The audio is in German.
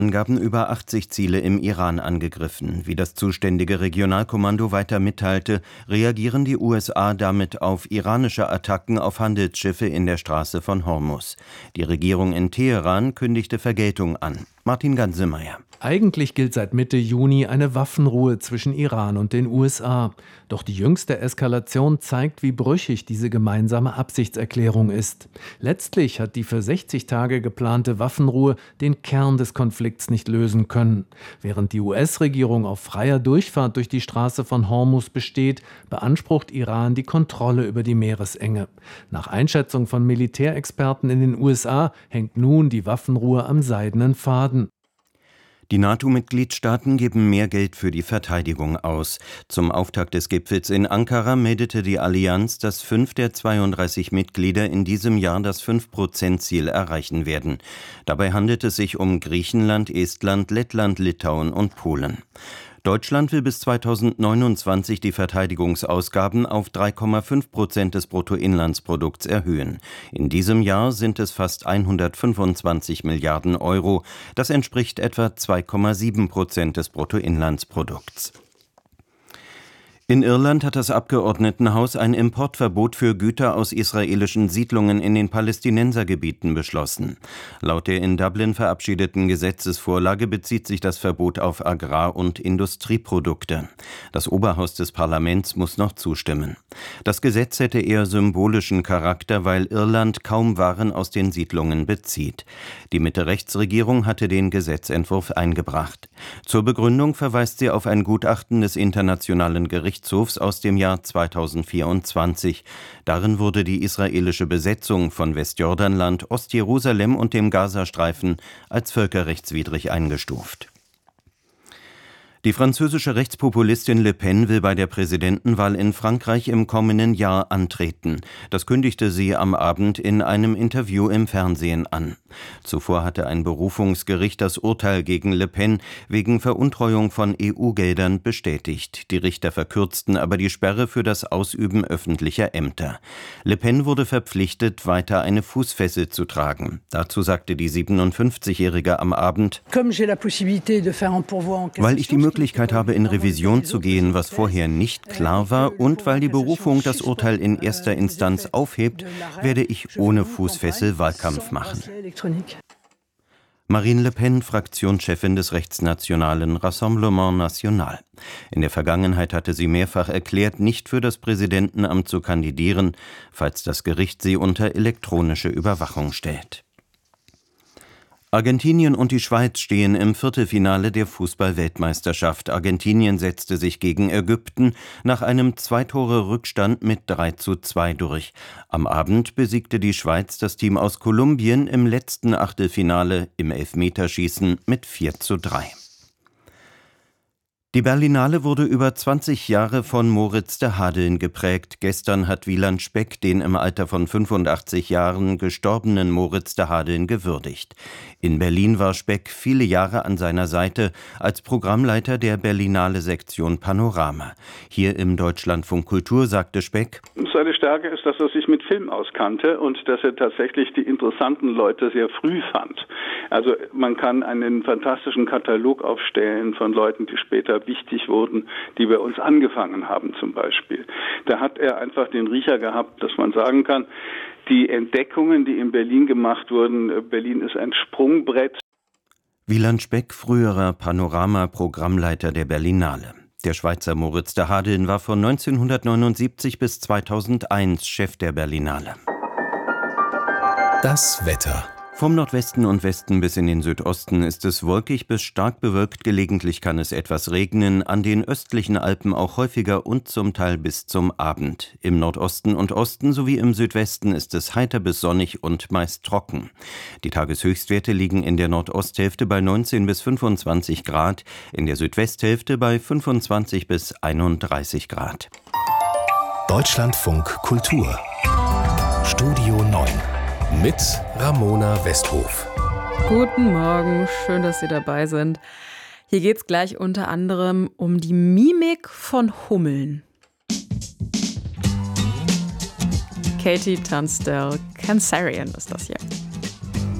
Angaben über 80 Ziele im Iran angegriffen. Wie das zuständige Regionalkommando weiter mitteilte, reagieren die USA damit auf iranische Attacken auf Handelsschiffe in der Straße von Hormuz. Die Regierung in Teheran kündigte Vergeltung an. Martin Gansemeyer. Eigentlich gilt seit Mitte Juni eine Waffenruhe zwischen Iran und den USA. Doch die jüngste Eskalation zeigt, wie brüchig diese gemeinsame Absichtserklärung ist. Letztlich hat die für 60 Tage geplante Waffenruhe den Kern des Konflikts nicht lösen können. Während die US-Regierung auf freier Durchfahrt durch die Straße von Hormuz besteht, beansprucht Iran die Kontrolle über die Meeresenge. Nach Einschätzung von Militärexperten in den USA hängt nun die Waffenruhe am seidenen Faden. Die NATO-Mitgliedstaaten geben mehr Geld für die Verteidigung aus. Zum Auftakt des Gipfels in Ankara meldete die Allianz, dass 5 der 32 Mitglieder in diesem Jahr das 5%-Ziel erreichen werden. Dabei handelt es sich um Griechenland, Estland, Lettland, Litauen und Polen. Deutschland will bis 2029 die Verteidigungsausgaben auf 3,5% des Bruttoinlandsprodukts erhöhen. In diesem Jahr sind es fast 125 Milliarden Euro. Das entspricht etwa 2,7% des Bruttoinlandsprodukts. In Irland hat das Abgeordnetenhaus ein Importverbot für Güter aus israelischen Siedlungen in den Palästinensergebieten beschlossen. Laut der in Dublin verabschiedeten Gesetzesvorlage bezieht sich das Verbot auf Agrar- und Industrieprodukte. Das Oberhaus des Parlaments muss noch zustimmen. Das Gesetz hätte eher symbolischen Charakter, weil Irland kaum Waren aus den Siedlungen bezieht. Die Mitte-Rechts-Regierung hatte den Gesetzentwurf eingebracht. Zur Begründung verweist sie auf ein Gutachten des Internationalen Gerichtshofs aus dem Jahr 2024. Darin wurde die israelische Besetzung von Westjordanland, Ostjerusalem und dem Gazastreifen als völkerrechtswidrig eingestuft. Die französische Rechtspopulistin Le Pen will bei der Präsidentenwahl in Frankreich im kommenden Jahr antreten. Das kündigte sie am Abend in einem Interview im Fernsehen an. Zuvor hatte ein Berufungsgericht das Urteil gegen Le Pen wegen Veruntreuung von EU-Geldern bestätigt. Die Richter verkürzten aber die Sperre für das Ausüben öffentlicher Ämter. Le Pen wurde verpflichtet, weiter eine Fußfessel zu tragen. Dazu sagte die 57-Jährige am Abend: Weil ich die Möglichkeit habe, in Revision zu gehen, was vorher nicht klar war, und weil die Berufung das Urteil in erster Instanz aufhebt, werde ich ohne Fußfessel Wahlkampf machen. Marine Le Pen, Fraktionschefin des rechtsnationalen Rassemblement National. In der Vergangenheit hatte sie mehrfach erklärt, nicht für das Präsidentenamt zu kandidieren, falls das Gericht sie unter elektronische Überwachung stellt. Argentinien und die Schweiz stehen im Viertelfinale der Fußball-Weltmeisterschaft. Argentinien setzte sich gegen Ägypten nach einem 2-Tore-Rückstand mit 3:2 durch. Am Abend besiegte die Schweiz das Team aus Kolumbien im letzten Achtelfinale im Elfmeterschießen mit 4:3. Die Berlinale wurde über 20 Jahre von Moritz de Hadeln geprägt. Gestern hat Wieland Speck den im Alter von 85 Jahren gestorbenen Moritz de Hadeln gewürdigt. In Berlin war Speck viele Jahre an seiner Seite als Programmleiter der Berlinale-Sektion Panorama. Hier im Deutschlandfunk Kultur sagte Speck: Seine Stärke ist, dass er sich mit Film auskannte und dass er tatsächlich die interessanten Leute sehr früh fand. Also man kann einen fantastischen Katalog aufstellen von Leuten, die später wichtig wurden, die bei uns angefangen haben zum Beispiel. Da hat er einfach den Riecher gehabt, dass man sagen kann, die Entdeckungen, die in Berlin gemacht wurden, Berlin ist ein Sprungbrett. Wieland Speck, früherer Panorama-Programmleiter der Berlinale. Der Schweizer Moritz de Hadeln war von 1979 bis 2001 Chef der Berlinale. Das Wetter. Vom Nordwesten und Westen bis in den Südosten ist es wolkig bis stark bewölkt, gelegentlich kann es etwas regnen, an den östlichen Alpen auch häufiger und zum Teil bis zum Abend. Im Nordosten und Osten sowie im Südwesten ist es heiter bis sonnig und meist trocken. Die Tageshöchstwerte liegen in der Nordosthälfte bei 19 bis 25 Grad, in der Südwesthälfte bei 25 bis 31 Grad. Deutschlandfunk Kultur. Studio 9. Mit Ramona Westhof. Guten Morgen, schön, dass Sie dabei sind. Hier geht es gleich unter anderem um die Mimik von Hummeln. Katie Tunstall, Cancerian ist das hier.